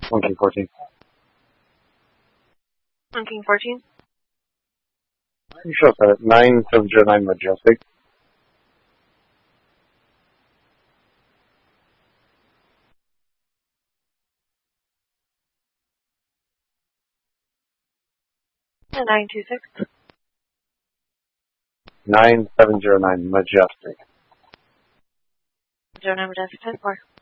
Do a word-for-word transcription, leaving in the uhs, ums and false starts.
One King fourteen. One King fourteen. You show up at nine seven zero nine Majestic. nine two six. nine seven zero nine Majestic. Zero nine Majestic ten four.